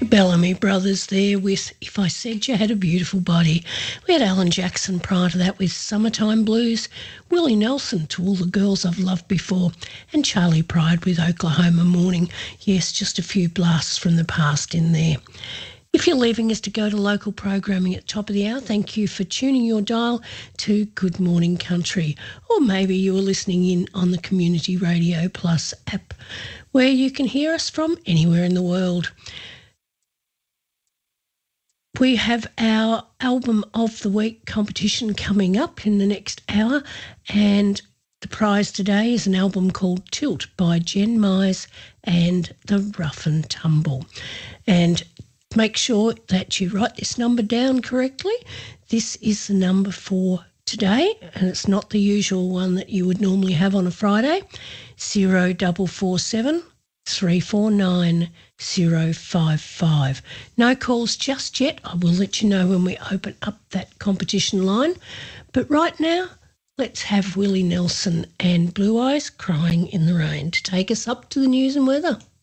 Bellamy Brothers there with If I Said You Had a Beautiful Body. We had Alan Jackson prior to that with Summertime Blues, Willie Nelson to All the Girls I've Loved Before, and Charlie Pride with Oklahoma Morning. Yes, just a few blasts from the past in there. If you're leaving us to go to local programming at top of the hour, thank you for tuning your dial to Good Morning Country. Or maybe you were listening in on the Community Radio Plus app, where you can hear us from anywhere in the world. We have our Album of the Week competition coming up in the next hour, and the prize today is an album called Tilt by Jen Mize and the Rough and Tumble. And make sure that you write this number down correctly. This is the number for today, and it's not the usual one that you would normally have on a Friday. 0447 349 055. No calls just yet. I will let you know when we open up that competition line. But right now, let's have Willie Nelson and Blue Eyes Crying in the Rain to take us up to the news and weather.